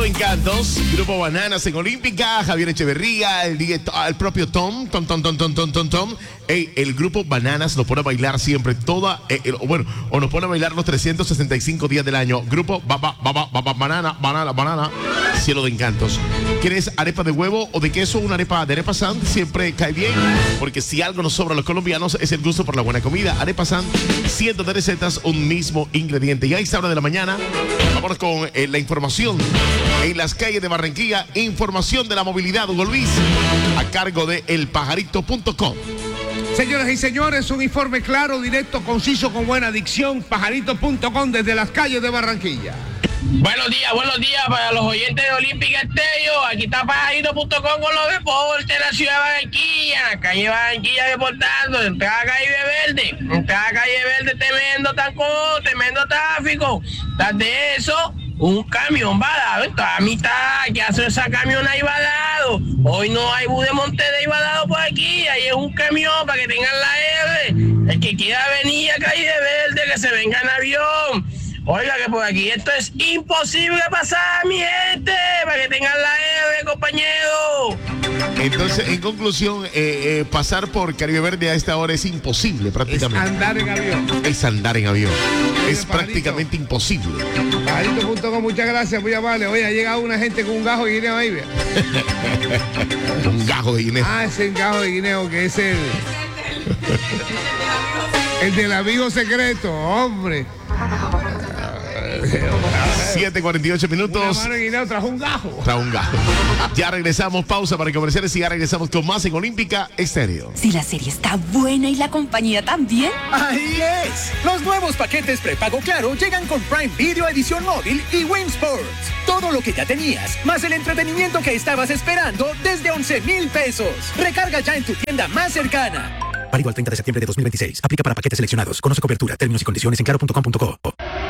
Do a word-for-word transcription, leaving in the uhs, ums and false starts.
Encantos, Grupo Bananas en Olímpica, Javier Echeverría, el, el propio Tom, Tom, Tom, Tom, Tom, Tom, Tom, Tom. Hey, el Grupo Bananas nos pone a bailar siempre, toda, eh, eh, bueno, o nos pone a bailar los trescientos sesenta y cinco días del año. Grupo Baba, Baba, Baba, Banana, Banana, Banana, Cielo de Encantos. ¿Quieres arepa de huevo o de queso? Una arepa de Arepa San siempre cae bien, porque si algo nos sobra a los colombianos es el gusto por la buena comida. Arepa San, cientos de recetas, un mismo ingrediente. Y a esta hora de la mañana, vámonos con eh, la información en las calles de Barranquilla, información de la movilidad, Hugo Luis, a cargo de el pajarito punto com. Señoras y señores, un informe claro, directo, conciso, con buena dicción, pajarito punto com desde las calles de Barranquilla. Buenos días, buenos días para los oyentes de Olímpica Estéreo. Aquí está pajarito punto com con los deportes de la ciudad de Barranquilla, la calle Barranquilla reportando, entrada a calle Verde, entrada a calle Verde, tremendo tancón, tremendo tráfico. Tras de eso, un camión varado en toda mitad. ¿Qué hace esa camión ahí varado? Hoy no hay bus de Monterrey varado por aquí. Ahí es un camión para que tengan la R. El que quiera venir a calle Verde, que se venga en avión. Oiga, que por aquí esto es imposible pasar, mi gente, para que tengan la R, compañero. Entonces, en conclusión, eh, eh, pasar por Caribe Verde a esta hora es imposible prácticamente. Es andar en avión. Es andar en avión. Oye, es prácticamente imposible. pajarito punto com, muchas gracias, muy amable. Oye, ha llegado una gente con un gajo de guineo ahí, vea. Un gajo de guineo. Ah, ese gajo de guineo que es el... el del amigo secreto, hombre. siete cuarenta y ocho minutos. Una mano de guineo trajo un gajo. Trajo un gajo. Ya regresamos, pausa para comerciales y ya regresamos con más en Olímpica Estéreo. Si la serie está buena y la compañía también. ¡Ahí es! Los nuevos paquetes prepago Claro llegan con Prime Video Edición Móvil y Win Sports. Todo lo que ya tenías, más el entretenimiento que estabas esperando desde once mil pesos. Recarga ya en tu tienda más cercana. Válido al treinta de septiembre de dos mil veintiséis. Aplica para paquetes seleccionados. Conoce cobertura, términos y condiciones en claro punto com punto co.